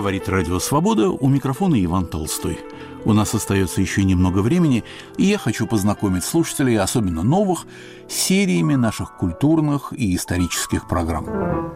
Говорит Радио Свобода, у микрофона Иван Толстой. У нас остается еще немного времени, и я хочу познакомить слушателей, особенно новых, с сериями наших культурных и исторических программ.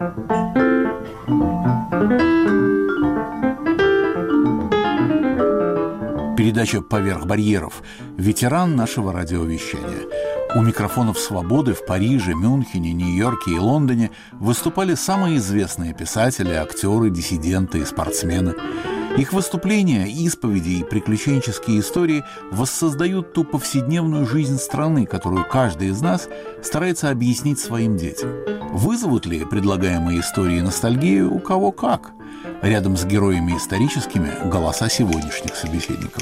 Передача «Поверх барьеров» – ветеран нашего радиовещания. У микрофонов «Свободы» в Париже, Мюнхене, Нью-Йорке и Лондоне выступали самые известные писатели, актеры, диссиденты и спортсмены. Их выступления, исповеди и приключенческие истории воссоздают ту повседневную жизнь страны, которую каждый из нас старается объяснить своим детям. Вызовут ли предлагаемые истории ностальгию у кого как? Рядом с героями историческими – голоса сегодняшних собеседников.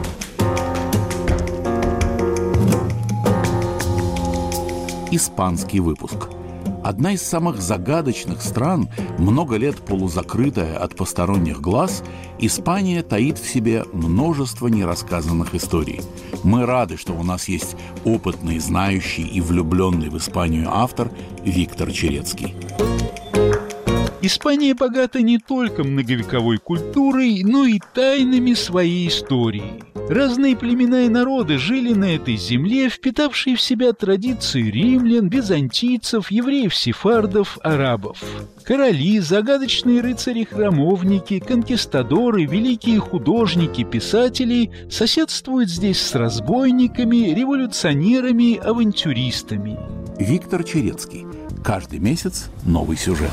Испанский выпуск. Одна из самых загадочных стран, много лет полузакрытая от посторонних глаз, Испания таит в себе множество нерассказанных историй. Мы рады, что у нас есть опытный, знающий и влюбленный в Испанию автор Виктор Черецкий. Испания богата не только многовековой культурой, но и тайнами своей истории. Разные племена и народы жили на этой земле, впитавшие в себя традиции римлян, византийцев, евреев-сефардов, арабов. Короли, загадочные рыцари-храмовники, конкистадоры, великие художники, писатели соседствуют здесь с разбойниками, революционерами, авантюристами. Виктор Черецкий. Каждый месяц новый сюжет.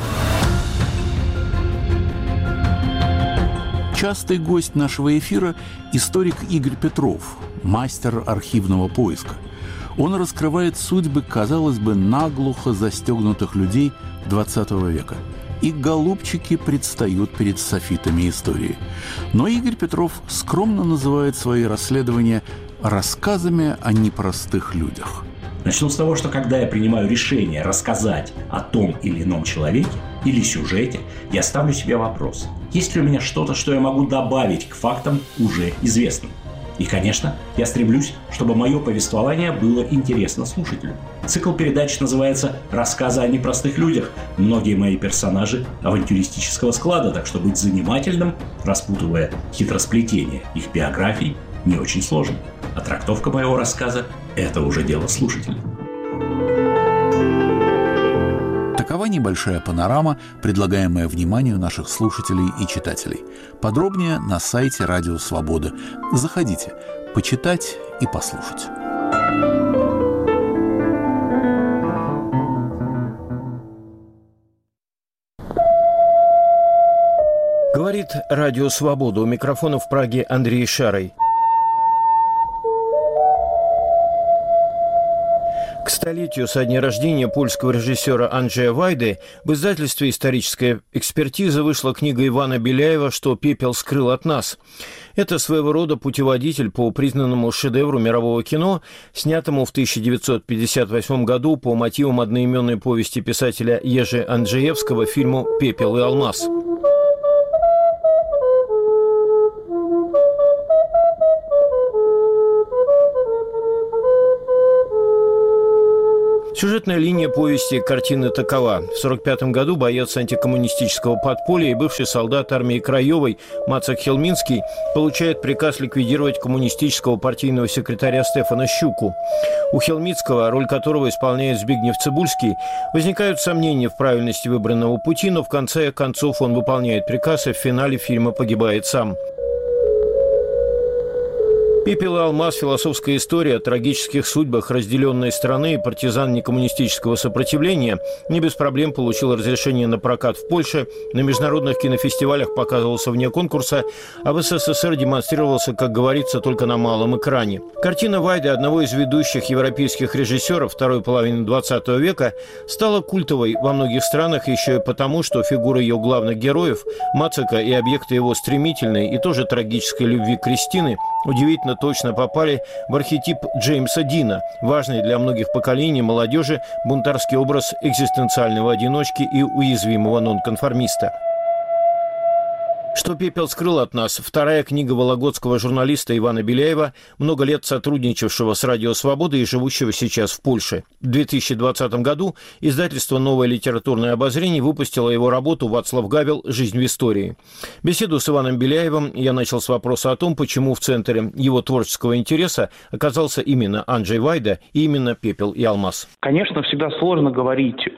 Частый гость нашего эфира – историк Игорь Петров, мастер архивного поиска. Он раскрывает судьбы, казалось бы, наглухо застегнутых людей XX века. И голубчики предстают перед софитами истории. Но Игорь Петров скромно называет свои расследования рассказами о непростых людях. Начну с того, что когда я принимаю решение рассказать о том или ином человеке или сюжете, я ставлю себе вопрос: есть ли у меня что-то, что я могу добавить к фактам уже известным? И, конечно, я стремлюсь, чтобы мое повествование было интересно слушателю. Цикл передач называется «Рассказы о непростых людях». Многие мои персонажи авантюристического склада, так что быть занимательным, распутывая хитросплетения их биографий, не очень сложно. А трактовка моего рассказа – это уже дело слушателя. Такова небольшая панорама, предлагаемая вниманию наших слушателей и читателей. Подробнее на сайте Радио Свобода. Заходите, почитать и послушать. Говорит Радио Свобода. У микрофона в Праге Андрей Шарой. К столетию со дня рождения польского режиссера Анджея Вайды в издательстве «Историческая экспертиза» вышла книга Ивана Беляева «Что пепел скрыл от нас». Это своего рода путеводитель по признанному шедевру мирового кино, снятому в 1958 году по мотивам одноименной повести писателя Ежи Анджеевского фильму «Пепел и алмаз». Сюжетная линия повести картины такова. В 1945 году боец антикоммунистического подполья и бывший солдат армии Краевой Мацак Хелминский получает приказ ликвидировать коммунистического партийного секретаря Стефана Щуку. У Хелминского, роль которого исполняет Збигнев Цибульский, возникают сомнения в правильности выбранного пути, но в конце концов он выполняет приказ, и в финале фильма погибает сам. «Пепел и алмаз» – философская история о трагических судьбах разделенной страны, и партизан некоммунистического сопротивления не без проблем получил разрешение на прокат в Польше, на международных кинофестивалях показывался вне конкурса, а в СССР демонстрировался, как говорится, только на малом экране. Картина Вайды, одного из ведущих европейских режиссеров второй половины XX века, стала культовой во многих странах еще и потому, что фигуры ее главных героев, Мацака и объекты его стремительной и тоже трагической любви Кристины, удивительно точно попали в архетип Джеймса Дина, важный для многих поколений молодежи бунтарский образ экзистенциального одиночки и уязвимого нонконформиста. «Что пепел скрыл от нас» – вторая книга вологодского журналиста Ивана Беляева, много лет сотрудничавшего с «Радио Свобода» и живущего сейчас в Польше. В 2020 году издательство «Новое литературное обозрение» выпустило его работу «Вацлав Гавел. Жизнь в истории». Беседу с Иваном Беляевым я начал с вопроса о том, почему в центре его творческого интереса оказался именно Анджей Вайда и именно «Пепел и алмаз». Конечно, всегда сложно говорить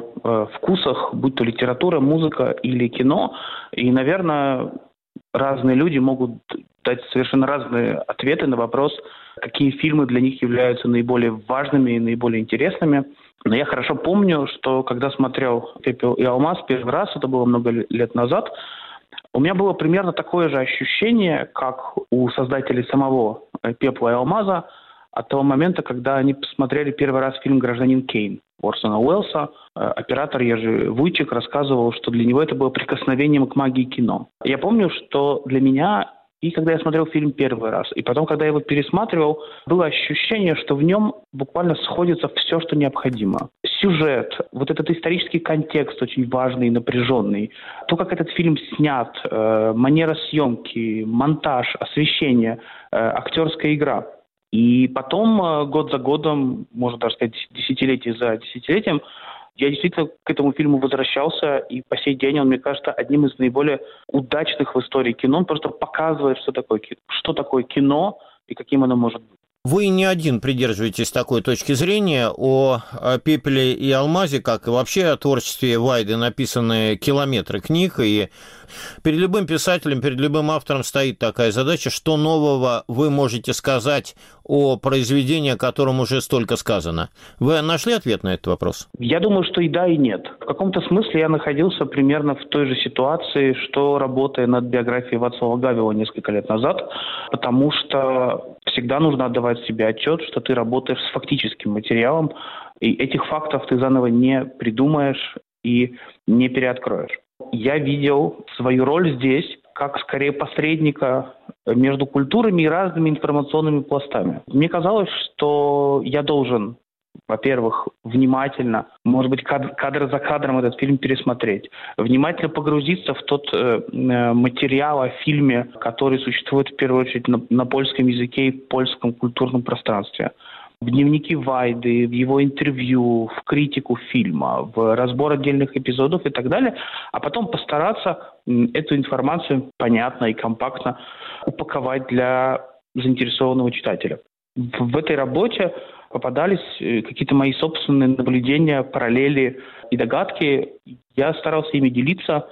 о вкусах, будь то литература, музыка или кино. И, наверное, разные люди могут дать совершенно разные ответы на вопрос, какие фильмы для них являются наиболее важными и наиболее интересными. Но я хорошо помню, что когда смотрел «Пепел и алмаз» первый раз, это было много лет назад, у меня было примерно такое же ощущение, как у создателей самого «Пепла и алмаза», от того момента, когда они посмотрели первый раз фильм «Гражданин Кейн» Орсона Уэллса. Оператор Ежи Вуйчик рассказывал, что для него это было прикосновением к магии кино. Я помню, что для меня, и когда я смотрел фильм первый раз, и потом, когда я его пересматривал, было ощущение, что в нем буквально сходится все, что необходимо. Сюжет, вот этот исторический контекст очень важный и напряженный, то, как этот фильм снят, манера съемки, монтаж, освещение, актерская игра. И потом, год за годом, можно даже сказать, десятилетие за десятилетием, я действительно к этому фильму возвращался, и по сей день он, мне кажется, одним из наиболее удачных в истории кино. Он просто показывает, что такое кино и каким оно может быть. Вы не один придерживаетесь такой точки зрения. О «Пепеле и алмазе», как и вообще о творчестве Вайды, написаны километры книг, и перед любым писателем, перед любым автором стоит такая задача, что нового вы можете сказать о произведении, о котором уже столько сказано. Вы нашли ответ на этот вопрос? Я думаю, что и да, и нет. В каком-то смысле я находился примерно в той же ситуации, что работая над биографией Вацлава Гавела несколько лет назад, потому что всегда нужно отдавать себе отчет, что ты работаешь с фактическим материалом, и этих фактов ты заново не придумаешь и не переоткроешь. Я видел свою роль здесь как скорее посредника между культурами и разными информационными пластами. Мне казалось, что я должен, во-первых, внимательно, может быть, кадр за кадром этот фильм пересмотреть, внимательно погрузиться в тот материал о фильме, который существует в первую очередь на польском языке и в польском культурном пространстве. В дневники Вайды, в его интервью, в критику фильма, в разбор отдельных эпизодов и так далее, а потом постараться эту информацию понятно и компактно упаковать для заинтересованного читателя. В этой работе попадались какие-то мои собственные наблюдения, параллели и догадки. Я старался ими делиться,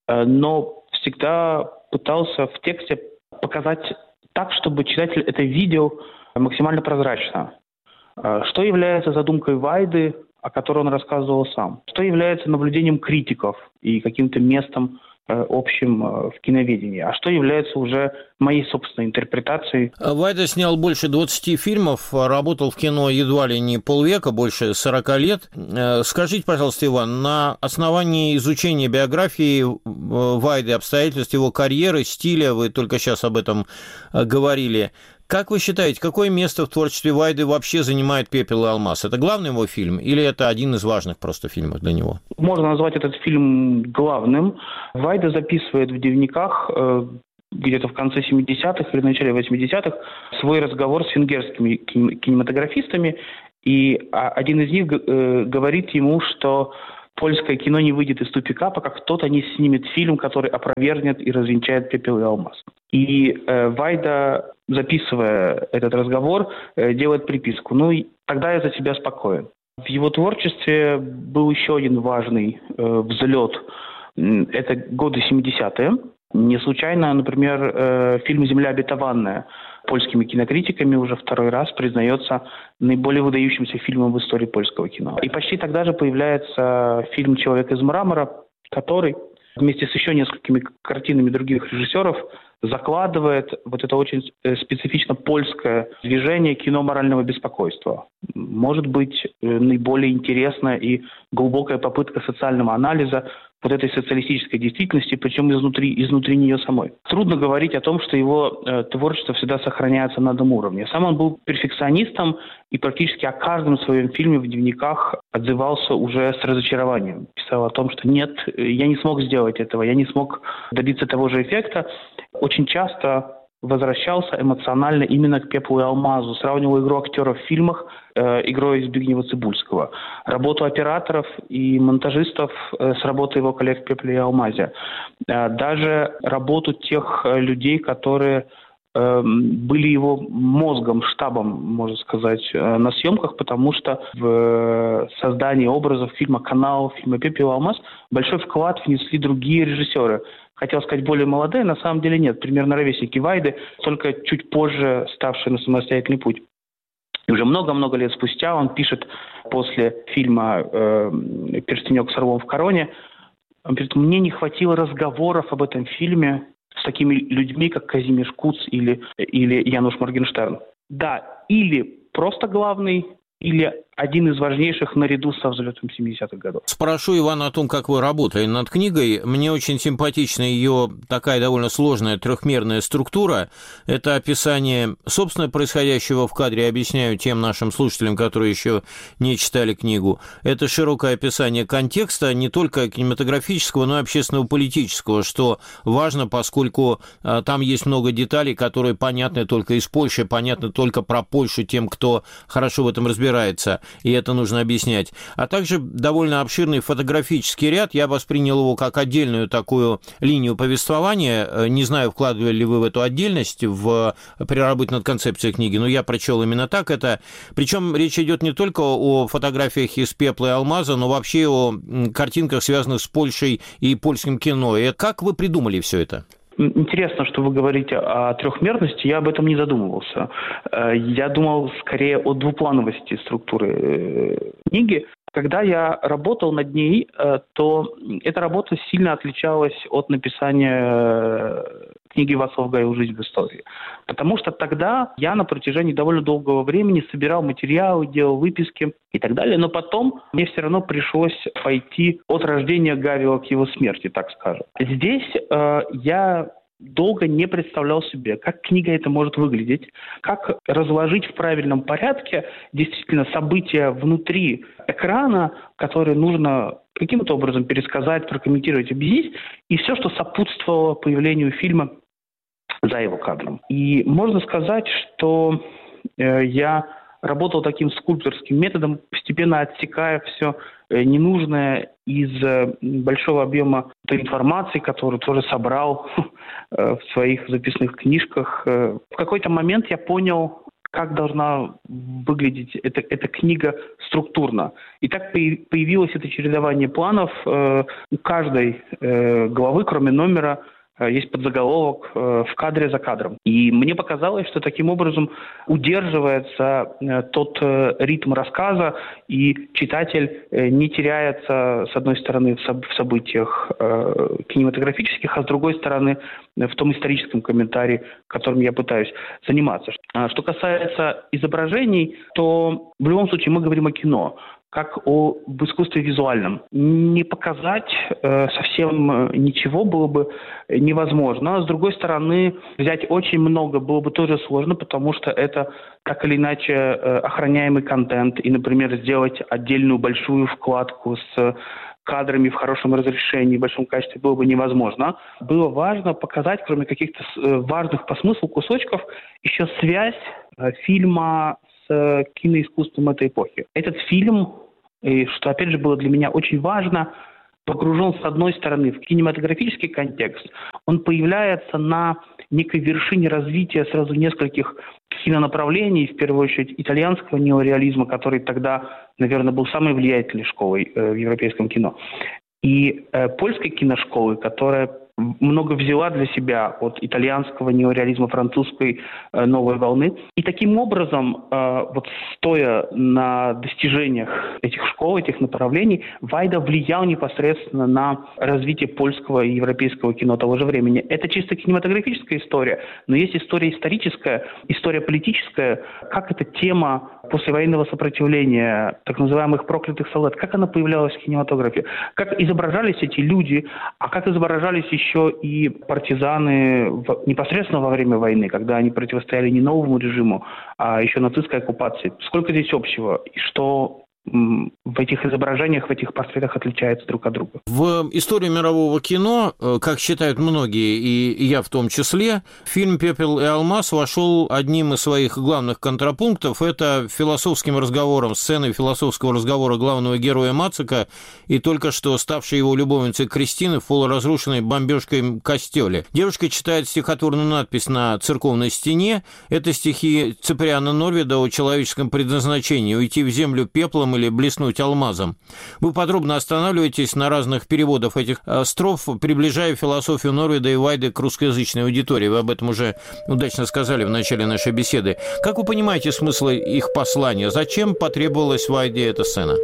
но всегда пытался в тексте показать так, чтобы читатель это видел максимально прозрачно. Что является задумкой Вайды, о которой он рассказывал сам? Что является наблюдением критиков и каким-то местом общим в киноведении? А что является уже моей собственной интерпретацией? Вайда снял больше 20 фильмов, работал в кино едва ли не полвека, больше 40 лет. Скажите, пожалуйста, Иван, на основании изучения биографии Вайды, обстоятельств его карьеры, стиля, вы только сейчас об этом говорили, как вы считаете, какое место в творчестве Вайды вообще занимает «Пепел и алмаз»? Это главный его фильм или это один из важных просто фильмов для него? Можно назвать этот фильм главным. Вайда записывает в дневниках где-то в конце 70-х или начале 80-х свой разговор с венгерскими кинематографистами, и один из них говорит ему, что польское кино не выйдет из тупика, пока кто-то не снимет фильм, который опровергнет и развенчает «Пепел и алмаз». И Вайда, записывая этот разговор, делает приписку. Тогда я за тебя спокоен. В его творчестве был еще один важный взлет. Это годы 70-е. Не случайно, например, фильм «Земля обетованная» польскими кинокритиками уже второй раз признается наиболее выдающимся фильмом в истории польского кино. И почти тогда же появляется фильм «Человек из мрамора», который вместе с еще несколькими картинами других режиссеров закладывает вот это очень специфично польское движение кино морального беспокойства. Может быть, наиболее интересная и глубокая попытка социального анализа вот этой социалистической действительности, причем изнутри нее самой. Трудно говорить о том, что его творчество всегда сохраняется на одном уровне. Сам он был перфекционистом и практически о каждом своем фильме в дневниках отзывался уже с разочарованием. Писал о том, что нет, я не смог сделать этого, я не смог добиться того же эффекта. Очень часто возвращался эмоционально именно к «Пеплу и алмазу», сравнивал игру актеров в фильмах игрой Збигнева-Цибульского, работу операторов и монтажистов с работой его коллег в «Пепле и алмазе», даже работу тех людей, которые были его мозгом, штабом, можно сказать, на съемках, потому что в создании образов фильма «Канал», фильма «Пепел и алмаз» большой вклад внесли другие режиссеры. Хотел сказать, более молодые, на самом деле нет. Примерно ровесники Вайды, только чуть позже ставшие на самостоятельный путь. И уже много-много лет спустя он пишет после фильма «Перстенек с орлом в короне», он говорит: «Мне не хватило разговоров об этом фильме с такими людьми, как Казимир Куц или Януш Моргенштерн». Да, или просто главный, или один из важнейших наряду со «Взлетом 70-х годов». Спрошу Ивана о том, как вы работали над книгой. Мне очень симпатична ее такая довольно сложная трехмерная структура. Это описание, собственно, происходящего в кадре. Объясняю тем нашим слушателям, которые еще не читали книгу. Это широкое описание контекста, не только кинематографического, но и общественно-политического, что важно, поскольку там есть много деталей, которые понятны только из Польши, понятны только про Польшу тем, кто хорошо в этом разбирается. И это нужно объяснять. А также довольно обширный фотографический ряд. Я воспринял его как отдельную такую линию повествования. Не знаю, вкладывали ли вы в эту отдельность при работе над концепцией книги, но я прочел именно так это. Причем речь идет не только о фотографиях из «Пепла и алмаза», но вообще о картинках, связанных с Польшей и польским кино. И как вы придумали все это? Интересно, что вы говорите о трехмерности, я об этом не задумывался. Я думал скорее о двуплановости структуры книги. Когда я работал над ней, то эта работа сильно отличалась от написания книги Вацлава Гайо «Жизнь в истории». Потому что тогда я на протяжении довольно долгого времени собирал материалы, делал выписки и так далее, но потом мне все равно пришлось пойти от рождения Гавила к его смерти, так скажем. Здесь я долго не представлял себе, как книга эта может выглядеть, как разложить в правильном порядке действительно события внутри экрана, которые нужно каким-то образом пересказать, прокомментировать, объяснить, и все, что сопутствовало появлению фильма за его кадром. И можно сказать, что я работал таким скульпторским методом, постепенно отсекая все ненужное из большого объема той информации, которую тоже собрал в своих записных книжках. В какой-то момент я понял, как должна выглядеть эта книга структурно. И так появилось это чередование планов. У каждой главы, кроме номера, есть подзаголовок «В кадре за кадром». И мне показалось, что таким образом удерживается тот ритм рассказа, и читатель не теряется, с одной стороны, в событиях кинематографических, а с другой стороны, в том историческом комментарии, которым я пытаюсь заниматься. Что касается изображений, то в любом случае мы говорим о кино, как об искусстве визуальном. Не показать совсем ничего было бы невозможно. А с другой стороны, взять очень много было бы тоже сложно, потому что это так или иначе охраняемый контент. И, например, сделать отдельную большую вкладку с кадрами в хорошем разрешении, в большом качестве было бы невозможно. Было важно показать, кроме каких-то важных по смыслу кусочков, еще связь фильма с киноискусством этой эпохи. Этот фильм, и что, опять же, было для меня очень важно, погружен, с одной стороны, в кинематографический контекст. Он появляется на некой вершине развития сразу нескольких кинонаправлений, в первую очередь итальянского неореализма, который тогда, наверное, был самой влиятельной школой в европейском кино, и польской киношколы, которая много взяла для себя от итальянского неореализма, французской новой волны. И таким образом, вот стоя на достижениях этих школ, этих направлений, Вайда влиял непосредственно на развитие польского и европейского кино того же времени. Это чисто кинематографическая история, но есть история историческая, история политическая, как эта тема послевоенного сопротивления, так называемых проклятых солдат, как она появлялась в кинематографе, как изображались эти люди, а как изображались еще и партизаны непосредственно во время войны, когда они противостояли не новому режиму, а еще нацистской оккупации. Сколько здесь общего и что в этих изображениях, в этих портретах отличается друг от друга. В историю мирового кино, как считают многие, и я в том числе, фильм «Пепел и алмаз» вошел одним из своих главных контрапунктов. Это философским разговором, сценой философского разговора главного героя Мацика и только что ставшей его любовницей Кристины в полуразрушенной бомбежкой костеле. Девушка читает стихотворную надпись на церковной стене. Это стихи Циприана Норвида о человеческом предназначении – уйти в землю пеплом или блеснуть алмазом. Вы подробно останавливаетесь на разных переводах этих строф, приближая философию Норвида и Вайды к русскоязычной аудитории. Вы об этом уже удачно сказали в начале нашей беседы. Как вы понимаете смысл их послания? Зачем потребовалась Вайде эта сцена?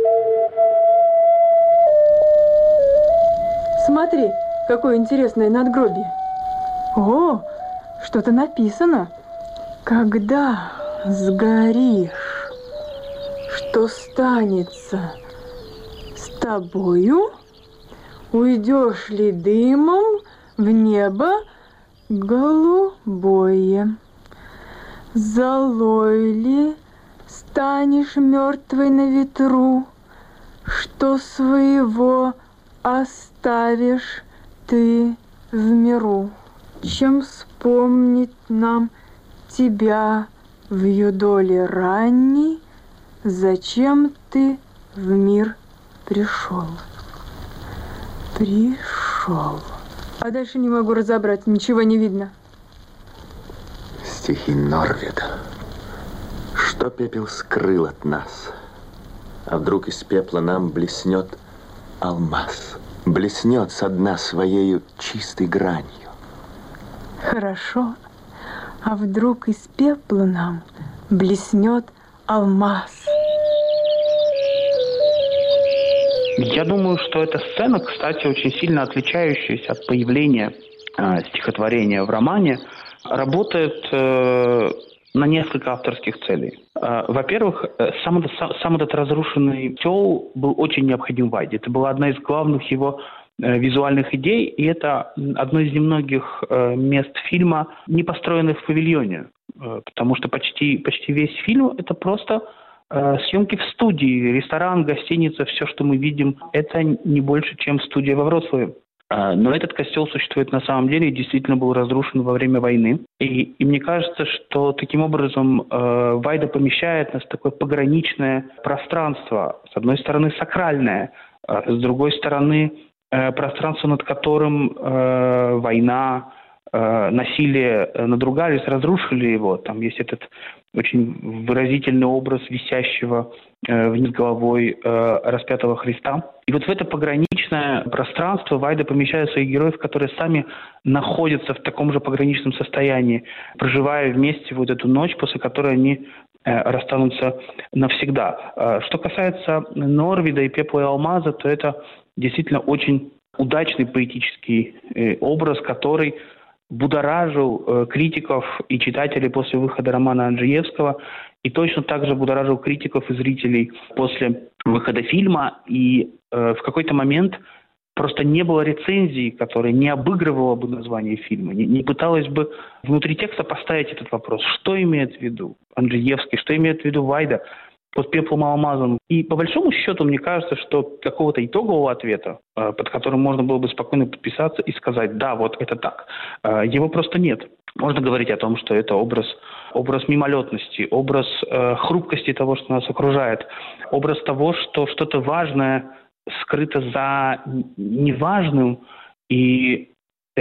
Смотри, какое интересное надгробие. О, что-то написано. Когда сгоришь, что станется с тобою? Уйдешь ли дымом в небо голубое? Золой ли станешь мертвой на ветру, что своего оставишь ты в миру? Чем вспомнить нам тебя в юдоле ранней? Зачем ты в мир пришел? Пришел. А дальше не могу разобрать, ничего не видно. Стихи Норвида. Что пепел скрыл от нас? А вдруг из пепла нам блеснет алмаз? Блеснет со дна своею чистой гранью. Хорошо. А вдруг из пепла нам блеснет алмаз? Я думаю, что эта сцена, кстати, очень сильно отличающаяся от появления стихотворения в романе, работает на несколько авторских целей. Во-первых, сам этот разрушенный котел был очень необходим Вайде. Это была одна из главных его визуальных идей, и это одно из немногих мест фильма, не построенных в павильоне, потому что почти весь фильм – это просто съемки в студии, ресторан, гостиница, все, что мы видим, это не больше, чем студия во Вроцлаве. Но этот костел существует на самом деле и действительно был разрушен во время войны. И мне кажется, что таким образом Вайда помещает нас в такое пограничное пространство. С одной стороны, сакральное, с другой стороны, пространство, над которым война, насилие надругались, разрушили его. Там есть этот очень выразительный образ висящего вниз головой распятого Христа. И вот в это пограничное пространство Вайда помещает своих героев, которые сами находятся в таком же пограничном состоянии, проживая вместе вот эту ночь, после которой они расстанутся навсегда. Что касается Норвида и «Пепла и алмаза», то это действительно очень удачный поэтический образ, который будоражил критиков и читателей после выхода романа Анджеевского, и точно так же будоражил критиков и зрителей после выхода фильма. И в какой-то момент просто не было рецензии, которая не обыгрывала бы название фильма, не пыталась бы внутри текста поставить этот вопрос. Что имеет в виду Анджеевский, что имеет в виду Вайда под «Пеплом и алмазом». И по большому счету, мне кажется, что какого-то итогового ответа, под которым можно было бы спокойно подписаться и сказать, да, вот это так, его просто нет. Можно говорить о том, что это образ мимолетности, образ хрупкости того, что нас окружает, образ того, что что-то важное скрыто за неважным, и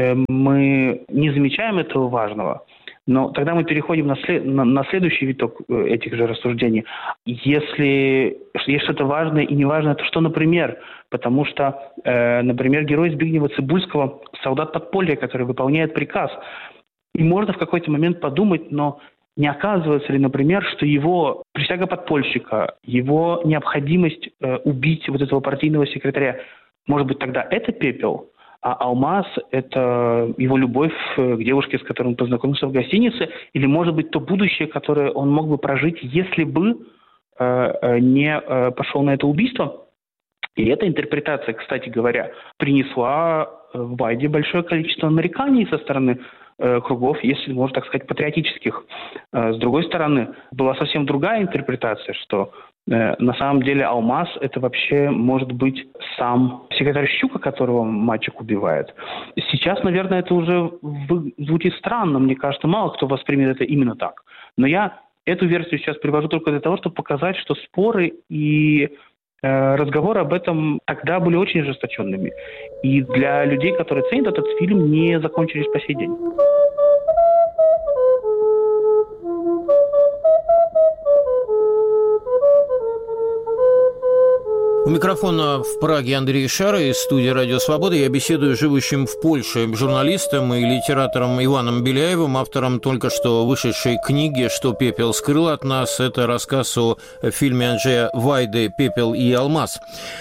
мы не замечаем этого важного. Но тогда мы переходим на следующий виток этих же рассуждений. Если есть что-то важное и неважное, то что, например? Потому что, например, герой Збигнева Цибульского – солдат подполья, который выполняет приказ. И можно в какой-то момент подумать, но не оказывается ли, например, что его присяга подпольщика, его необходимость убить вот этого партийного секретаря, может быть, тогда это пепел? а «Алмаз» — это его любовь к девушке, с которой он познакомился в гостинице, или, может быть, то будущее, которое он мог бы прожить, если бы не пошел на это убийство. И эта интерпретация, кстати говоря, принесла Вайде большое количество нареканий со стороны кругов, если можно так сказать, патриотических. С другой стороны, была совсем другая интерпретация, что на самом деле «Алмаз» — это вообще может быть сам секретарь Щука, которого мальчик убивает. Сейчас, наверное, это уже звучит странно. Мне кажется, мало кто воспримет это именно так. Но я эту версию сейчас привожу только для того, чтобы показать, что споры и разговоры об этом тогда были очень ожесточенными. И для людей, которые ценят этот фильм, не закончились по сей день. У микрофона в Праге Андрей Шара из студии «Радио Свобода». Я беседую с живущим в Польше журналистом и литератором Иваном Беляевым, автором только что вышедшей книги «Что пепел скрыл от нас». Это рассказ о фильме Анджея Вайды «Пепел и алмаз».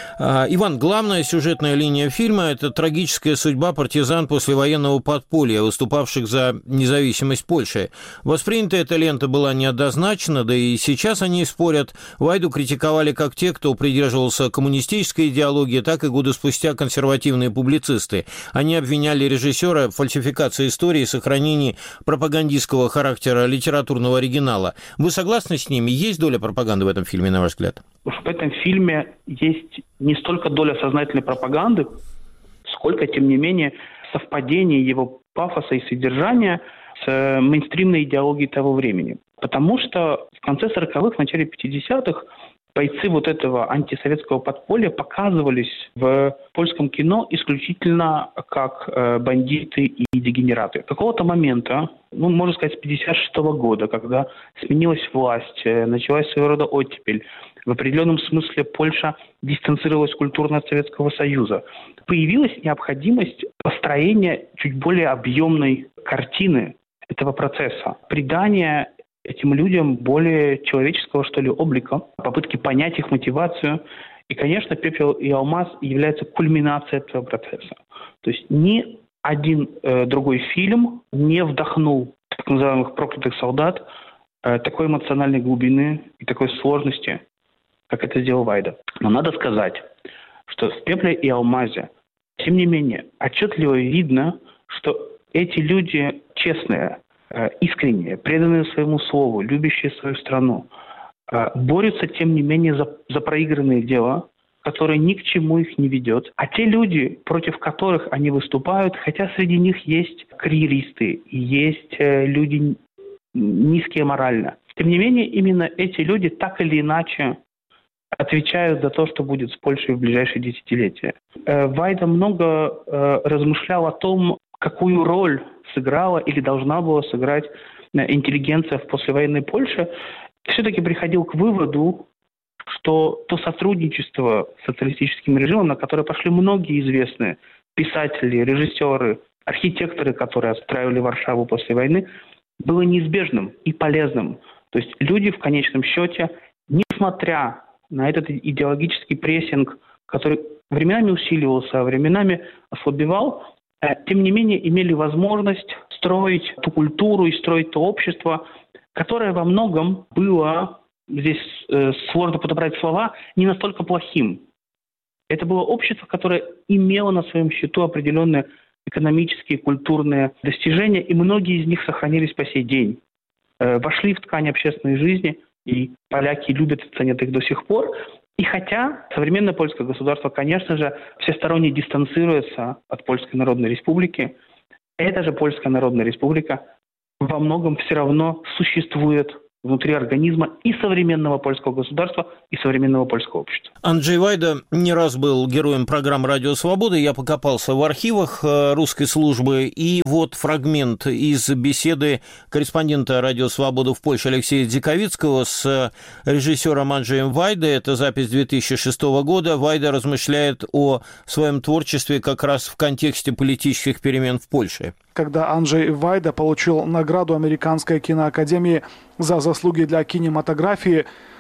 Иван, главная сюжетная линия фильма – это трагическая судьба партизан послевоенного подполья, выступавших за независимость Польши. Воспринята эта лента была неоднозначно, да и сейчас они спорят. Вайду критиковали как те, кто придерживался коммунистической идеологии, так и годы спустя консервативные публицисты. Они обвиняли режиссера в фальсификации истории и сохранении пропагандистского характера литературного оригинала. Вы согласны с ними? Есть доля пропаганды в этом фильме, на ваш взгляд? В этом фильме есть не столько доля сознательной пропаганды, сколько, тем не менее, совпадение его пафоса и содержания с мейнстримной идеологией того времени. Потому что в конце 40-х, в начале 50-х бойцы вот этого антисоветского подполья показывались в польском кино исключительно как бандиты и дегенераты. Какого-то момента, можно сказать, с 56 года, когда сменилась власть, началась своего рода оттепель, в определенном смысле Польша дистанцировалась культурно от Советского Союза, появилась необходимость построения чуть более объемной картины этого процесса, придания этим людям более человеческого, что ли, облика, попытки понять их мотивацию. И, конечно, «Пепел и алмаз» является кульминацией этого процесса. То есть ни один другой фильм не вдохнул так называемых «проклятых солдат» такой эмоциональной глубины и такой сложности, как это сделал Вайда. Но надо сказать, что в «Пепле и алмазе», тем не менее, отчетливо видно, что эти люди честные, искренние, преданные своему слову, любящие свою страну, борются, тем не менее, за проигранные дела, которые ни к чему их не ведет. А те люди, против которых они выступают, хотя среди них есть карьеристы, и есть люди низкие морально, тем не менее, именно эти люди так или иначе отвечают за то, что будет с Польшей в ближайшие десятилетия. Вайда много размышлял о том, какую роль сыграла или должна была сыграть интеллигенция в послевоенной Польше. Все-таки приходил к выводу, что то сотрудничество с социалистическим режимом, на которое пошли многие известные писатели, режиссеры, архитекторы, которые отстраивали Варшаву после войны, было неизбежным и полезным. То есть люди в конечном счете, несмотря на этот идеологический прессинг, который временами усиливался, а временами ослабевал, тем не менее имели возможность строить ту культуру и строить то общество, которое во многом было, здесь сложно подобрать слова, не настолько плохим. Это было общество, которое имело на своем счету определенные экономические, культурные достижения, и многие из них сохранились по сей день. Вошли в ткань общественной жизни, и поляки любят и ценят их до сих пор. И хотя современное польское государство, конечно же, всесторонне дистанцируется от Польской Народной Республики, эта же Польская Народная Республика во многом все равно существует внутри организма и современного польского государства, и современного польского общества. Анджей Вайда не раз был героем программы «Радио Свобода». Я покопался в архивах русской службы, и вот фрагмент из беседы корреспондента «Радио Свобода» в Польше Алексея Дзиковицкого с режиссером Анджеем Вайдой. Это запись 2006 года. Вайда размышляет о своем творчестве как раз в контексте политических перемен в Польше. Когда Анджей Вайда получил награду Американской киноакадемии за заслуги для кинематографии,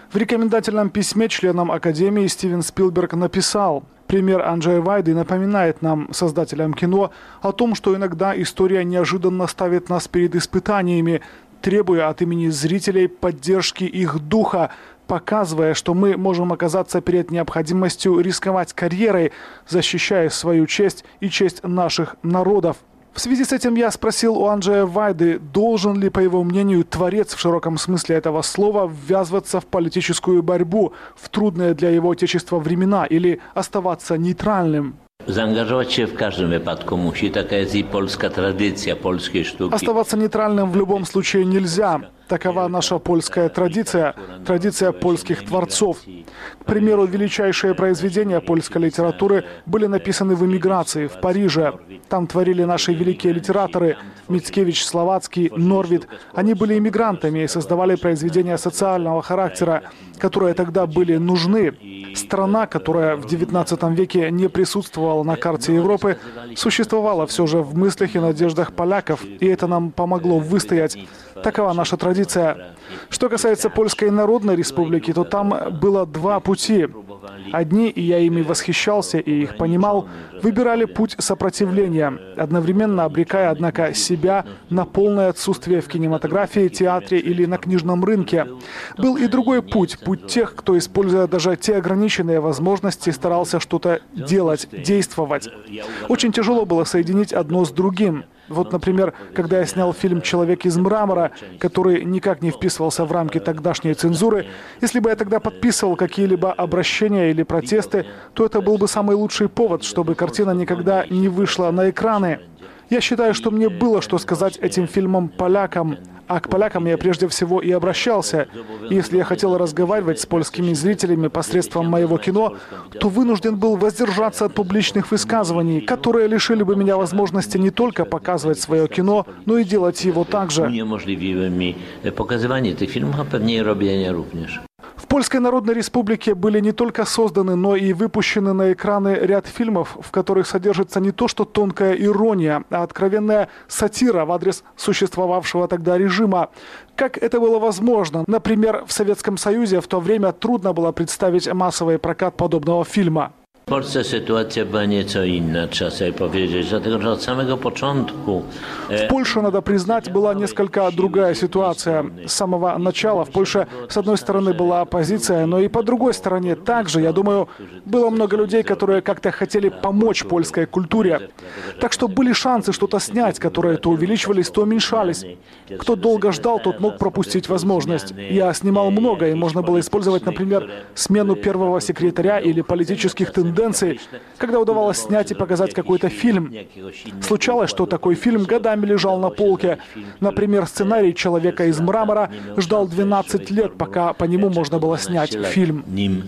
В рекомендательном письме членам Академии Стивен Спилберг написал: «Пример Анджея Вайды напоминает нам, создателям кино, о том, что иногда история неожиданно ставит нас перед испытаниями, требуя от имени зрителей поддержки их духа, показывая, что мы можем оказаться перед необходимостью рисковать карьерой, защищая свою честь и честь наших народов». В связи с этим я спросил у Анджея Вайды, должен ли, по его мнению, творец в широком смысле этого слова ввязываться в политическую борьбу в трудные для его отечества времена или оставаться нейтральным. Заангажировать się w każdym wypadku musi. Taka jest i polska tradycja polskiej sztuki. Оставаться нейтральным в любом случае нельзя. Такова наша польская традиция, традиция польских творцов. К примеру, величайшие произведения польской литературы были написаны в эмиграции, в Париже. Там творили наши великие литераторы Мицкевич, Словацкий, Норвид. Они были эмигрантами и создавали произведения социального характера, которые тогда были нужны. Страна, которая в XIX веке не присутствовала на карте Европы, существовала все же в мыслях и надеждах поляков, и это нам помогло выстоять. Такова наша традиция. Что касается Польской Народной Республики, то там было два пути. Одни, и я ими восхищался и их понимал, выбирали путь сопротивления, одновременно обрекая, однако, себя на полное отсутствие в кинематографии, театре или на книжном рынке. Был и другой путь, путь тех, кто, используя даже те ограниченные возможности, старался что-то делать, действовать. Очень тяжело было соединить одно с другим. Вот, например, когда я снял фильм «Человек из мрамора», который никак не вписывался в рамки тогдашней цензуры, если бы я тогда подписывал какие-либо обращения или протесты, то это был бы самый лучший повод, чтобы картина никогда не вышла на экраны. Я считаю, что мне было что сказать этим фильмам полякам, а к полякам я прежде всего и обращался. И если я хотел разговаривать с польскими зрителями посредством моего кино, то вынужден был воздержаться от публичных высказываний, которые лишили бы меня возможности не только показывать свое кино, но и делать его также. Uniemożliwiły mi pokazywanie tych filmów, a pewnie i robienie również. В Польской Народной Республике были не только созданы, но и выпущены на экраны ряд фильмов, в которых содержится не то что тонкая ирония, а откровенная сатира в адрес существовавшего тогда режима. Как это было возможно? Например, в Советском Союзе в то время трудно было представить массовый прокат подобного фильма. W Polsce sytuacja była nieco inna, trzeba sobie powiedzieć, dlatego że od samego początku... В Польше, надо признать, была несколько другая ситуация. С самого начала в Польше, с одной стороны, была оппозиция, но и по другой стороне также, я думаю, было много людей, которые как-то хотели помочь польской культуре. Так что были шансы что-то снять, которые то увеличивались, то уменьшались. Кто долго ждал, тот мог пропустить возможность. Я снимал много, и можно было использовать, например, смену первого секретаря или политических тенденций, когда удавалось снять и показать какой-то фильм. Случалось, что такой фильм годами лежал на полке. Например, сценарий «Человека из мрамора» ждал 12 лет, пока по нему можно было снять фильм.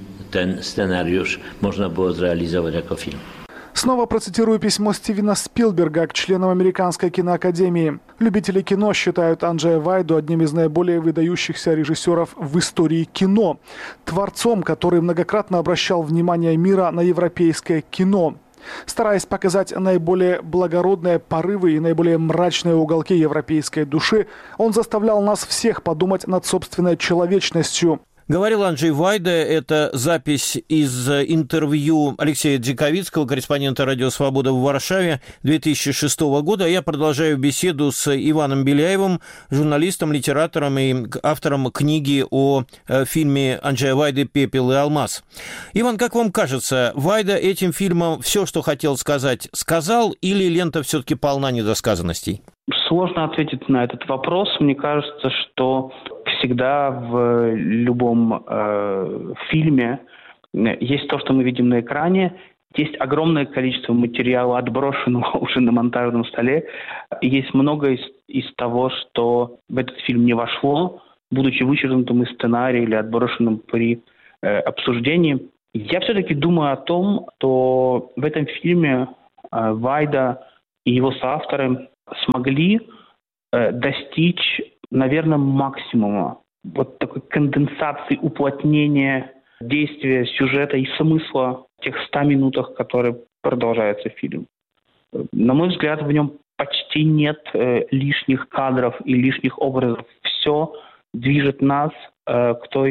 Снова процитирую письмо Стивена Спилберга к членам Американской киноакадемии. Любители кино считают Анджея Вайду одним из наиболее выдающихся режиссеров в истории кино, творцом, который многократно обращал внимание мира на европейское кино. Стараясь показать наиболее благородные порывы и наиболее мрачные уголки европейской души, он заставлял нас всех подумать над собственной человечностью. Говорил Анджей Вайда. Это запись из интервью Алексея Джиковицкого, корреспондента «Радио Свобода» в Варшаве 2006 года. Я продолжаю беседу с Иваном Беляевым, журналистом, литератором и автором книги о фильме Анджея Вайды «Пепел и алмаз». Иван, как вам кажется, Вайда этим фильмом все, что хотел сказать, сказал, или лента все-таки полна недосказанностей? Сложно ответить на этот вопрос. Мне кажется, что всегда в любом фильме есть то, что мы видим на экране, есть огромное количество материала, отброшенного уже на монтажном столе, и есть много из того, что в этот фильм не вошло, будучи вычеркнутым из сценария или отброшенным при обсуждении. Я все-таки думаю о том, что в этом фильме Вайда и его соавторы смогли достичь, наверное, максимума вот такой конденсации, уплотнения действия, сюжета и смысла в тех 100 минутах, которые продолжается фильм. На мой взгляд, в нем почти нет лишних кадров и лишних образов. Все движет нас к той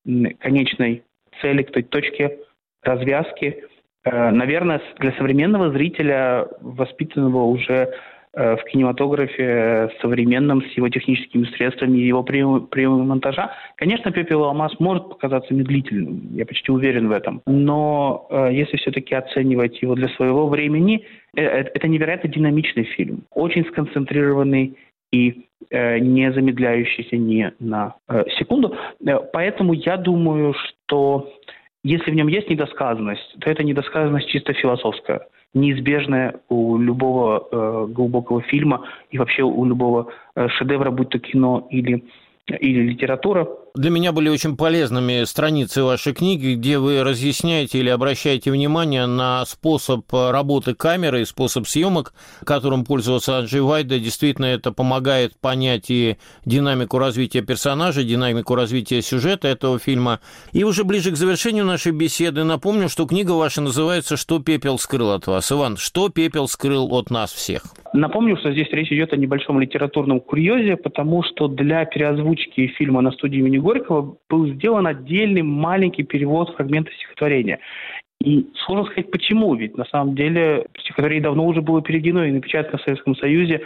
конечной цели, к той точке развязки. Наверное, для современного зрителя, воспитанного уже в кинематографе современном, с его техническими средствами и его приемами монтажа, конечно, «Пепел и алмаз» может показаться медлительным, я почти уверен в этом. Но если все-таки оценивать его для своего времени, это невероятно динамичный фильм, очень сконцентрированный и не замедляющийся ни на секунду. Поэтому я думаю, что если в нем есть недосказанность, то это недосказанность чисто философская, неизбежная у любого глубокого фильма и вообще у любого шедевра, будь то кино или литература. Для меня были очень полезными страницы вашей книги, где вы разъясняете или обращаете внимание на способ работы камеры, способ съемок, которым пользовался Анджей Вайда. Действительно, это помогает понять и динамику развития персонажа, динамику развития сюжета этого фильма. И уже ближе к завершению нашей беседы напомню, что книга ваша называется «Что пепел скрыл от вас». Иван, что пепел скрыл от нас всех? Напомню, что здесь речь идет о небольшом литературном курьезе, потому что для переозвучки фильма на студии имени Горького был сделан отдельный маленький перевод фрагмента стихотворения. И сложно сказать, почему, ведь на самом деле стихотворение давно уже было переведено и напечатано в Советском Союзе,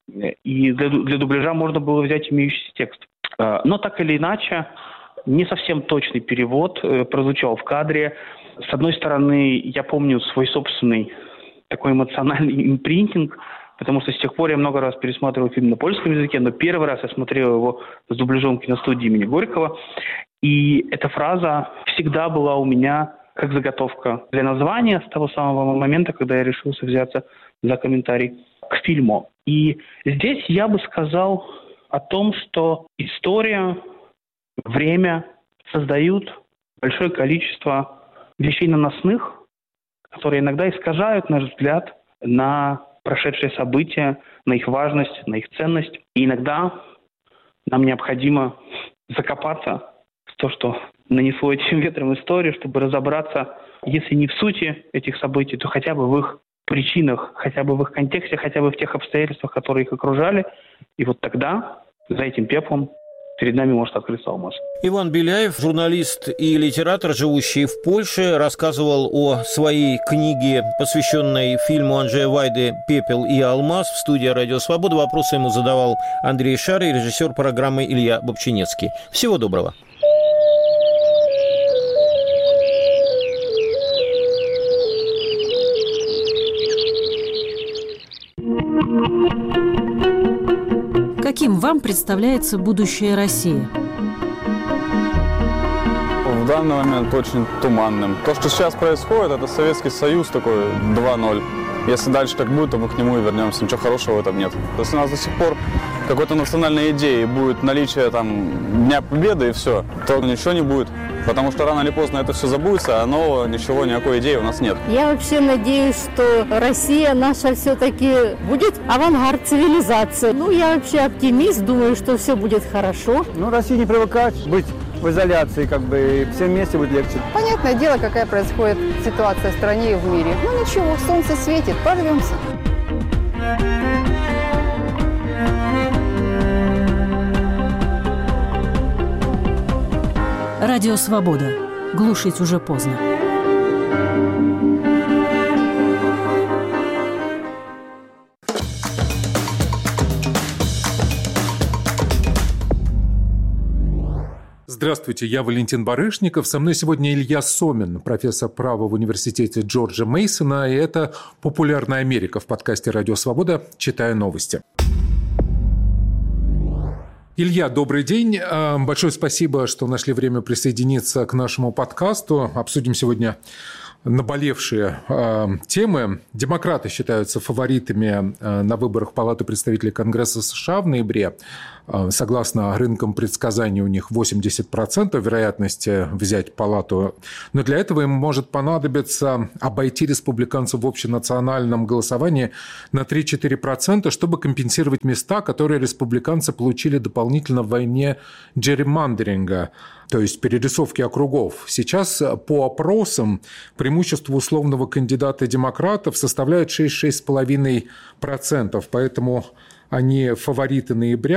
и для дубляжа можно было взять имеющийся текст. Но так или иначе, не совсем точный перевод прозвучал в кадре. С одной стороны, я помню свой собственный такой эмоциональный импринтинг, потому что с тех пор я много раз пересматривал фильм на польском языке, но первый раз я смотрел его с дубляжом киностудии имени Горького, и эта фраза всегда была у меня как заготовка для названия с того самого момента, когда я решился взяться за комментарий к фильму. И здесь я бы сказал о том, что история, время создают большое количество вещей наносных, которые иногда искажают наш взгляд на прошедшие события, на их важность, на их ценность. И иногда нам необходимо закопаться в то, что нанесло этим ветром историю, чтобы разобраться, если не в сути этих событий, то хотя бы в их причинах, хотя бы в их контексте, хотя бы в тех обстоятельствах, которые их окружали. И вот тогда за этим пеплом перед нами может открыться алмаз. Иван Беляев, журналист и литератор, живущий в Польше, рассказывал о своей книге, посвященной фильму Анджея Вайды «Пепел и алмаз» в студии «Радио Свобода». Вопросы ему задавал Андрей Шарый, режиссер программы Илья Бобчинецкий. Всего доброго. Каким вам представляется будущее России? В данный момент очень туманным. То, что сейчас происходит, это Советский Союз такой 2.0. Если дальше так будет, то мы к нему и вернемся. Ничего хорошего в этом нет. Если у нас до сих пор какой-то национальной идеи будет наличие там Дня Победы и все, то ничего не будет. Потому что рано или поздно это все забудется, а нового ничего, никакой идеи у нас нет. Я вообще надеюсь, что Россия наша все-таки будет авангард цивилизации. Я вообще оптимист, думаю, что все будет хорошо. Россия не привыкает быть в изоляции, и всем вместе будет легче. Понятное дело, какая происходит ситуация в стране и в мире. Ничего, солнце светит, прорвемся. Радио «Свобода». Глушить уже поздно. Здравствуйте, я Валентин Барышников. Со мной сегодня Илья Сомин, профессор права в университете Джорджа Мейсона. И это «Популярная Америка» в подкасте «Радио Свобода». Читаю новости. Илья, добрый день. Большое спасибо, что нашли время присоединиться к нашему подкасту. Обсудим сегодня наболевшие темы. Демократы считаются фаворитами на выборах в Палату представителей Конгресса США в ноябре. Согласно рынкам предсказаний, у них 80% вероятности взять палату. Но для этого им может понадобиться обойти республиканцев в общенациональном голосовании на 3-4%, чтобы компенсировать места, которые республиканцы получили дополнительно в войне джерримандеринга, то есть перерисовки округов. Сейчас по опросам преимущество условного кандидата демократов составляет 6-6,5%, поэтому они фавориты ноября.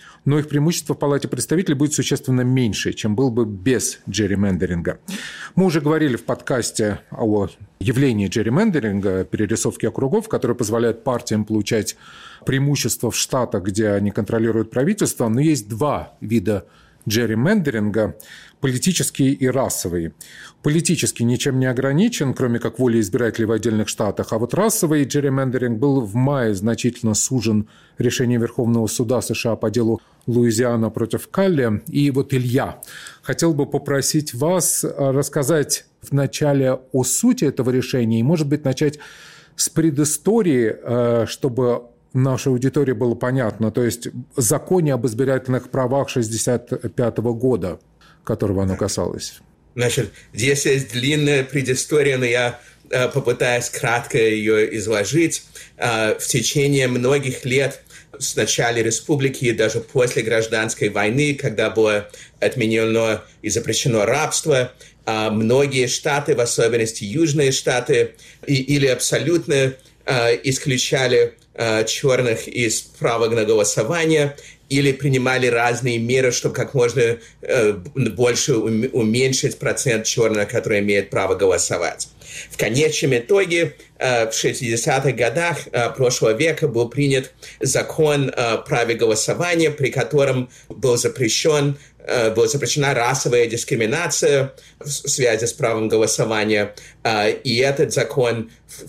но их преимущество в Палате представителей будет существенно меньше, чем был бы без джерримендеринга. Мы уже говорили в подкасте о явлении джерримендеринга, перерисовки округов, которые позволяют партиям получать преимущество в штатах, где они контролируют правительство, но есть два вида джерримендеринга – политический и расовый. Политический ничем не ограничен, кроме как волей избирателей в отдельных штатах, а вот расовый джерримендеринг был в мае значительно сужен решением Верховного суда США по делу Луизиана против Калли. И вот, Илья, хотел бы попросить вас рассказать вначале о сути этого решения и, может быть, начать с предыстории, чтобы нашей аудитории было понятно, то есть в законе об избирательных правах 1965 года, которого оно касалось. Значит, здесь есть длинная предыстория, но я попытаюсь кратко ее изложить. В течение многих лет с начала республики и даже после гражданской войны, когда было отменено и запрещено рабство, многие штаты, в особенности южные штаты, или абсолютно исключали черных из права на голосование или принимали разные меры, чтобы как можно больше уменьшить процент черных, которые имеют право голосовать. В конечном итоге в 60-х годах прошлого века был принят закон о праве голосования, при котором была запрещена расовая дискриминация в связи с правом голосования. И этот закон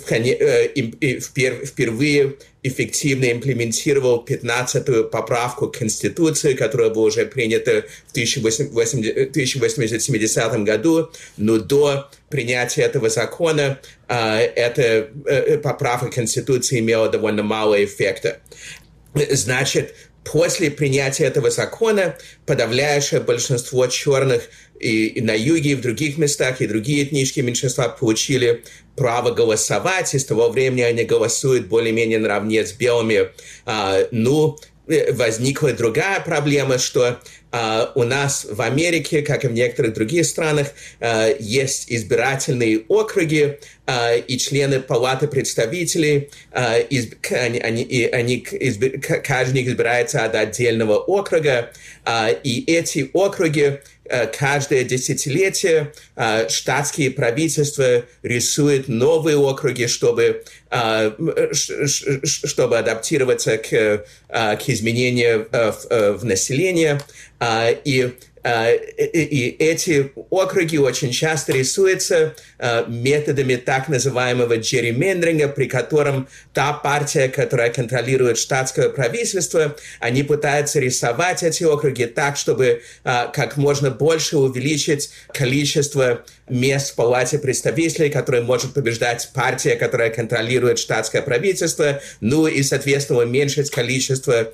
впервые эффективно имплементировал 15-ю поправку к Конституции, которая была уже принята в 1870 году, но до принятия этого закона эта поправка Конституции имела довольно мало эффекта. Значит, после принятия этого закона подавляющее большинство черных и на юге, и в других местах, и другие этнические меньшинства получили право голосовать, и с того времени они голосуют более-менее наравне с белыми. Возникла другая проблема, что у нас в Америке, как и в некоторых других странах, есть избирательные округи, и члены Палаты представителей, каждый избирается от отдельного округа, и эти округи каждое десятилетие штатские правительства рисуют новые округи, чтобы адаптироваться к изменениям в населении. И эти округи очень часто рисуются методами так называемого джерримендеринга, при котором та партия, которая контролирует штатское правительство, они пытаются рисовать эти округи так, чтобы как можно больше увеличить количество мест в Палате представителей, которые может побеждать партия, которая контролирует штатское правительство, ну и, соответственно, уменьшить количество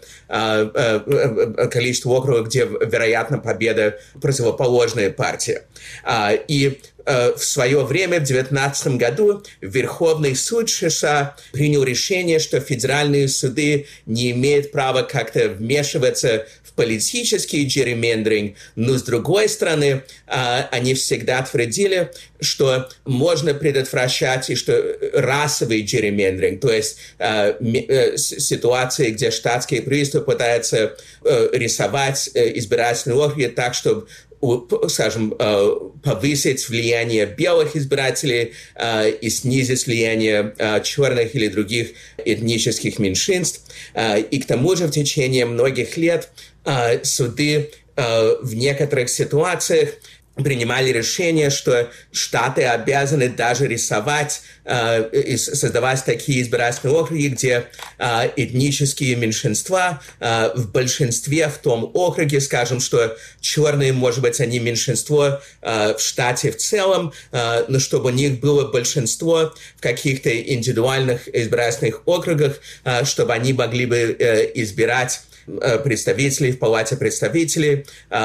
округов, где, вероятно, победа противоположная партия. И в свое время, в 2019 году, Верховный суд США принял решение, что федеральные суды не имеют права как-то вмешиваться в политический джерримендеринг, но, с другой стороны, они всегда твердили, что можно предотвращать и что расовый джерримендеринг, то есть ситуации, где штатские правительства пытаются рисовать избирательные округи так, чтобы, скажем, повысить влияние белых избирателей и снизить влияние черных или других этнических меньшинств. И к тому же в течение многих лет суды в некоторых ситуациях принимали решение, что штаты обязаны даже рисовать и создавать такие избирательные округи, где этнические меньшинства в большинстве в том округе, скажем, что черные, может быть, они меньшинство в штате в целом, но чтобы у них было большинство в каких-то индивидуальных избирательных округах, чтобы они могли бы избирать представителей в Палате представителей,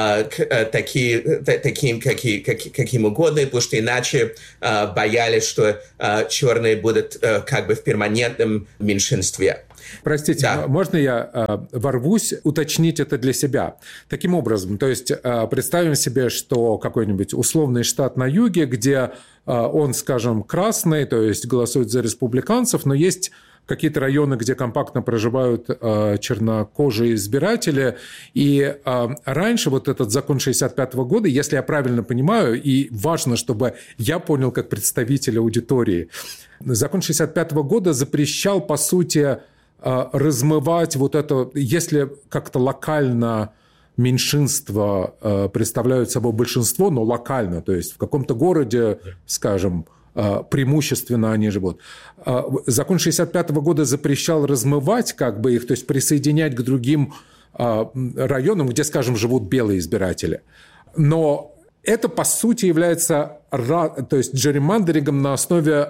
таким, каким угодно, потому что иначе боялись, что черные будут как бы в перманентном меньшинстве. Простите, да. Можно я ворвусь уточнить это для себя? Таким образом, то есть представим себе, что какой-нибудь условный штат на юге, где он, скажем, красный, то есть голосует за республиканцев, но есть какие-то районы, где компактно проживают чернокожие избиратели. И раньше вот этот закон 1965 года, если я правильно понимаю, и важно, чтобы я понял как представитель аудитории, закон 1965 года запрещал, по сути, размывать вот это, если как-то локально меньшинства представляют собой большинство, но локально, то есть в каком-то городе, скажем, преимущественно они живут. Закон 1965 года запрещал размывать как бы их, то есть присоединять к другим районам, где, скажем, живут белые избиратели. Но это, по сути, является то есть джерримандерингом на основе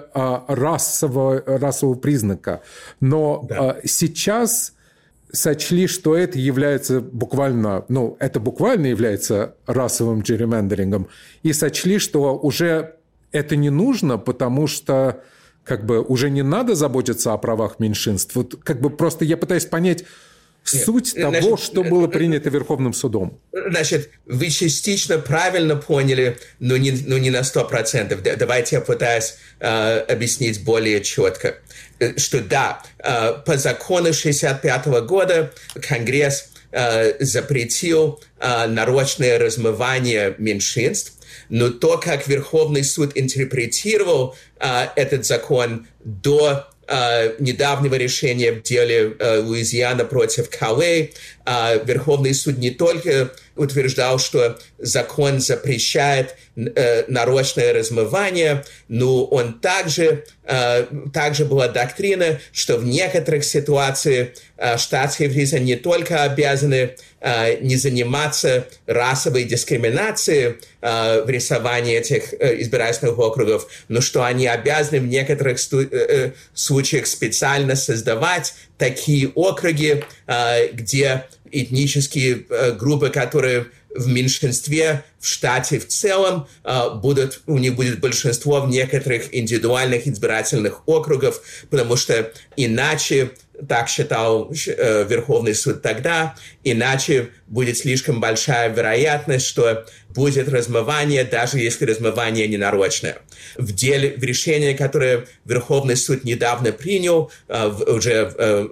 расового признака. Но сейчас сочли, что это является буквально, это буквально является расовым джерримандерингом, и сочли, что уже это не нужно, потому что как бы уже не надо заботиться о правах меньшинств. Вот как бы просто я пытаюсь понять суть того, что было принято Верховным судом. Значит, вы частично правильно поняли, но не на 100%. Давайте я пытаюсь объяснить более четко. Что да, по закону 1965 года Конгресс запретил нарочное размывание меньшинств, но то, как Верховный суд интерпретировал этот закон до недавнего решения в деле Луизиана против Калле, Верховный суд не только утверждал, что закон запрещает нарочное размывание, но он также была доктрина, что в некоторых ситуациях штатские правительства не только обязаны не заниматься расовой дискриминацией в рисовании этих избирательных округов, но что они обязаны в некоторых случаях специально создавать такие округи, где этнические группы, которые в меньшинстве в штате в целом, у них будет большинство в некоторых индивидуальных избирательных округах, потому что иначе, так считал Верховный суд тогда, иначе будет слишком большая вероятность, что будет размывание, даже если размывание не нарочное. В решении, которое Верховный суд недавно принял, уже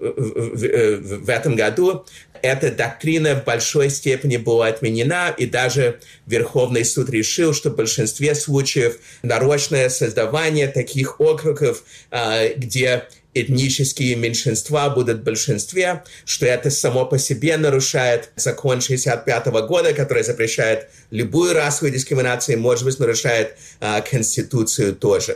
в этом году, эта доктрина в большой степени была отменена, и даже Верховный суд решил, что в большинстве случаев нарочное создавание таких округов, где этнические меньшинства будут в большинстве, что это само по себе нарушает закон 1965 года, который запрещает любую расовую дискриминацию, и, может быть, нарушает Конституцию тоже.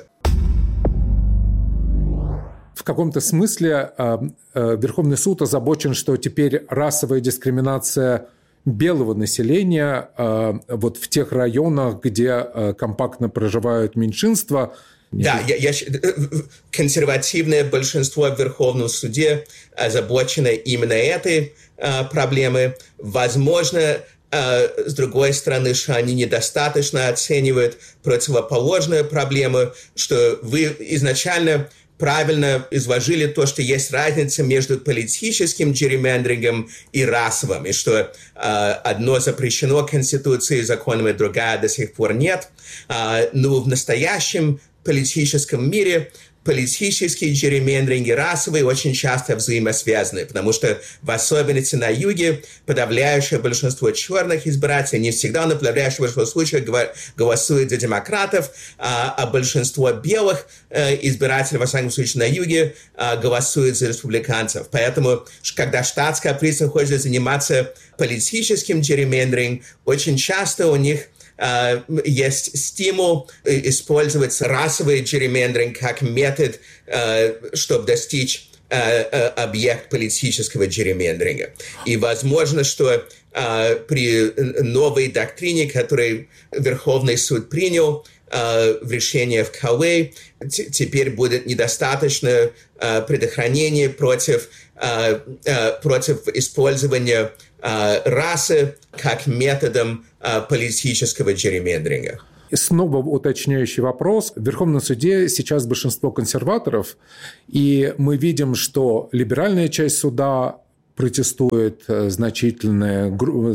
В каком-то смысле Верховный суд озабочен, что теперь расовая дискриминация белого населения вот в тех районах, где компактно проживают меньшинства. Да, консервативное большинство в Верховном суде озабочено именно этой проблемой. Возможно, с другой стороны, что они недостаточно оценивают противоположную проблему, что вы изначально правильно изложили то, что есть разница между политическим джерримандерингом и расовым, и что одно запрещено Конституцией, законом, и другая до сих пор нет. Но в настоящем политическом мире политические джерримандеринги расовые очень часто взаимосвязаны, потому что в особенности на юге подавляющее большинство черных избирателей, не всегда, но подавляющее большинство случаев голосует за демократов, а большинство белых избирателей, во всяком случае на юге, голосует за республиканцев. Поэтому, когда штатское правительство хочет заниматься политическим джерримандерингом, очень часто у них есть стимул использовать расовый джерримандеринг как метод, чтобы достичь объект политического джерримандеринга. И возможно, что при новой доктрине, которую Верховный суд принял в решении в Калле, теперь будет недостаточно предохранения против использования расы как методом политического джерримандеринга. Снова уточняющий вопрос. В Верховном суде сейчас большинство консерваторов, и мы видим, что либеральная часть суда протестует, значительная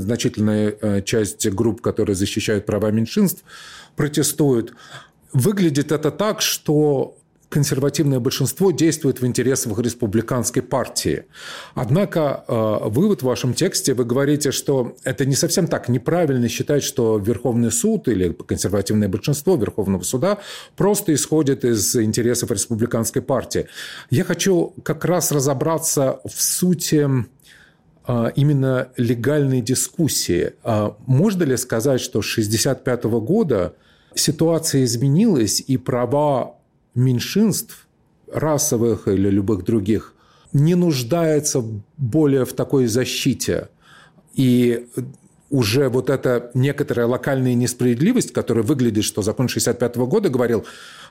часть групп, которые защищают права меньшинств, протестуют. Выглядит это так, что консервативное большинство действует в интересах республиканской партии. Однако вы в вашем тексте вы говорите, что это не совсем так. Неправильно считать, что Верховный суд или консервативное большинство Верховного суда просто исходит из интересов республиканской партии. Я хочу как раз разобраться в сути именно легальной дискуссии. Можно ли сказать, что с 1965 года ситуация изменилась, и права меньшинств, расовых или любых других, не нуждаются более в такой защите? И уже вот эта некоторая локальная несправедливость, которая выглядит, что закон 1965 года говорил,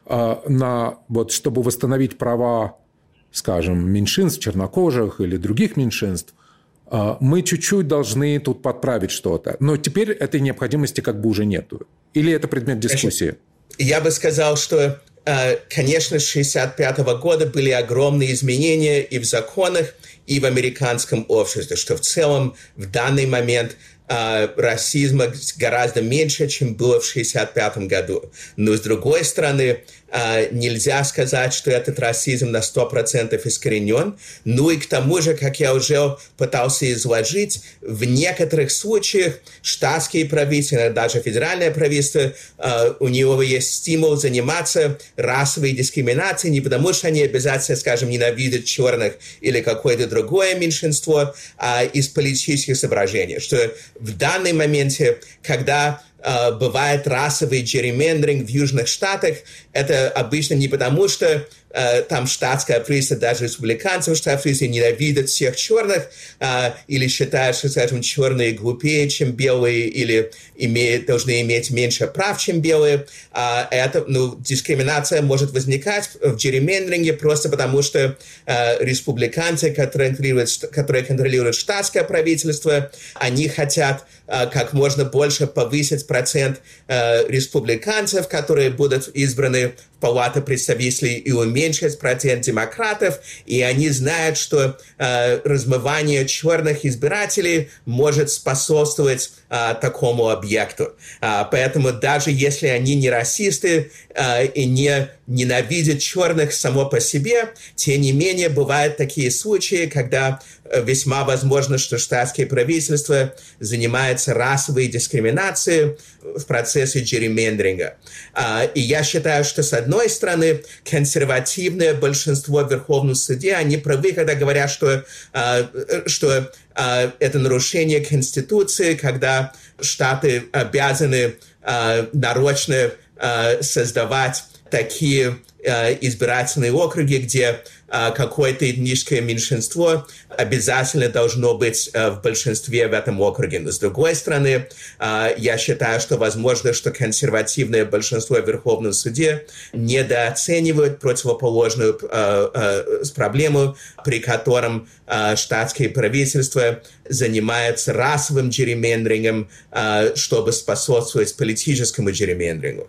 чтобы восстановить права, скажем, меньшинств, чернокожих или других меньшинств, мы чуть-чуть должны тут подправить что-то. Но теперь этой необходимости как бы уже нету. Или это предмет дискуссии? Я бы сказал, что, конечно, с 1965 года были огромные изменения и в законах, и в американском обществе, что в целом в данный момент расизма гораздо меньше, чем было в 1965 году. Но, с другой стороны, нельзя сказать, что этот расизм на 100% искоренен. Ну и к тому же, как я уже пытался изложить, в некоторых случаях штатские правительства, даже федеральное правительство, у него есть стимул заниматься расовой дискриминацией, не потому что они обязательно, скажем, ненавидят черных или какое-то другое меньшинство, а из политических соображений. Что в данный моменте, когда бывает расовый джерримендеринг в Южных Штатах, это обычно не потому, что там штатское правительство, даже республиканцев штатское правительство ненавидят всех черных или считают, что, скажем, черные глупее, чем белые, или должны иметь меньше прав, чем белые. Дискриминация может возникать в джерримендеринге просто потому, что республиканцы, которые контролируют штатское правительство, они хотят как можно больше повысить процент республиканцев, которые будут избраны в Палату представителей, и уменьшить процент демократов, и они знают, что размывание черных избирателей может способствовать такому объекту. Поэтому даже если они не расисты и не ненавидят черных само по себе, тем не менее бывают такие случаи, когда весьма возможно, что штатское правительство занимается расовой дискриминацией в процессе джерримендеринга. И я считаю, что с одной стороны консервативное большинство в Верховном суде, они правы, когда говорят, что это нарушение Конституции, когда штаты обязаны нарочно создавать такие избирательные округи, где какое-то этническое меньшинство обязательно должно быть в большинстве в этом округе. Но с другой стороны, я считаю, что возможно, что консервативное большинство в Верховном суде недооценивает противоположную проблему, при котором штатское правительство занимается расовым джерримендерингом, чтобы способствовать политическому джерримендерингу.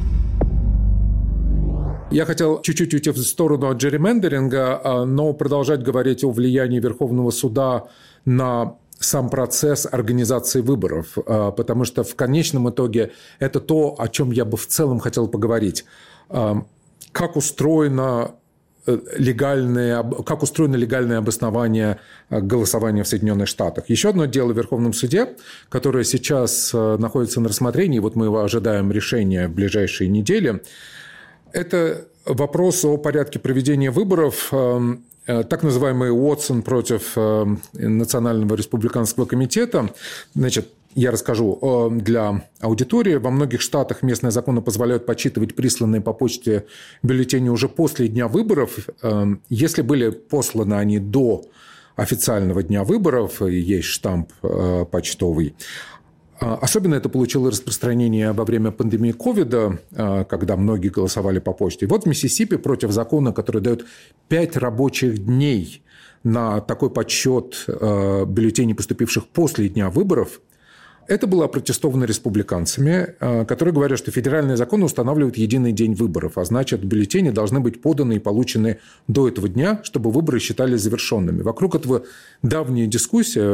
Я хотел чуть-чуть уйти в сторону от джерримендеринга, но продолжать говорить о влиянии Верховного суда на сам процесс организации выборов, потому что в конечном итоге это то, о чем я бы в целом хотел поговорить. Как устроено легальное обоснование голосования в Соединенных Штатах. Еще одно дело в Верховном суде, которое сейчас находится на рассмотрении, вот мы его ожидаем решения в ближайшие недели. Это вопрос о порядке проведения выборов, так называемый Уотсон против Национального республиканского комитета. Значит, я расскажу для аудитории. Во многих штатах местные законы позволяют подсчитывать присланные по почте бюллетени уже после дня выборов. Если были посланы они до официального дня выборов, и есть штамп почтовый. Особенно это получило распространение во время пандемии ковида, когда многие голосовали по почте. И вот в Миссисипи против закона, который дает 5 рабочих дней на такой подсчет бюллетеней, поступивших после дня выборов, это было опротестовано республиканцами, которые говорят, что федеральные законы устанавливают единый день выборов, а значит, бюллетени должны быть поданы и получены до этого дня, чтобы выборы считались завершенными. Вокруг этого давняя дискуссия.